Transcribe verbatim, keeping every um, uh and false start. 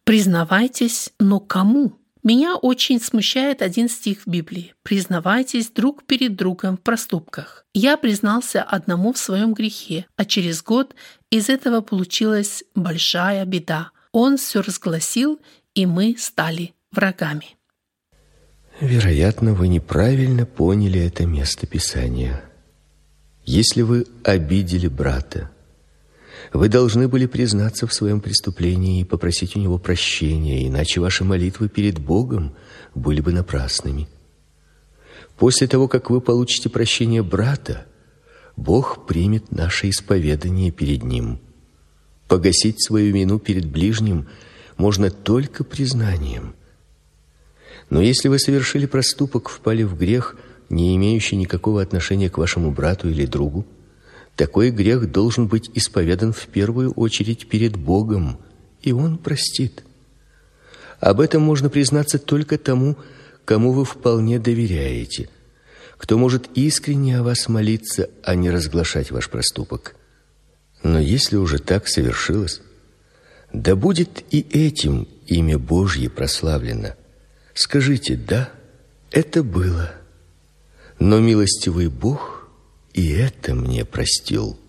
Признавайтесь, но кому? Меня очень смущает один стих в Библии. «Признавайтесь друг перед другом в проступках». Я признался одному в своем грехе, а через год из этого получилась большая беда. Он все разгласил, и мы стали врагами. Вероятно, вы неправильно поняли это место Писания. Если вы обидели брата, вы должны были признаться в своем преступлении и попросить у него прощения, иначе ваши молитвы перед Богом были бы напрасными. После того, как вы получите прощение брата, Бог примет наше исповедание перед Ним. Погасить свою вину перед ближним можно только признанием. Но если вы совершили проступок, впали в грех, не имеющий никакого отношения к вашему брату или другу, такой грех должен быть исповедан в первую очередь перед Богом, и Он простит. Об этом можно признаться только тому, кому вы вполне доверяете, кто может искренне о вас молиться, а не разглашать ваш проступок. Но если уже так совершилось, да будет и этим имя Божье прославлено. Скажите: да, это было, но милостивый Бог и это мне простил.